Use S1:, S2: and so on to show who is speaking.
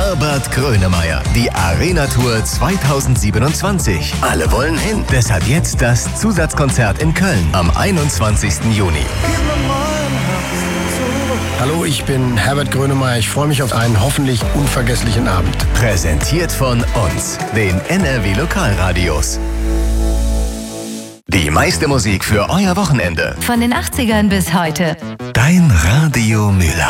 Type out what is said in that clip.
S1: Herbert Grönemeyer. Die Arena Tour 2027. Alle wollen hin. Deshalb jetzt das Zusatzkonzert in Köln am 21. Juni.
S2: Hallo, ich bin Herbert Grönemeyer. Ich freue mich auf einen hoffentlich unvergesslichen Abend.
S1: Präsentiert von uns, den NRW Lokalradios. Die meiste Musik für euer Wochenende.
S3: Von den 80ern bis heute.
S1: Dein Radio Müller.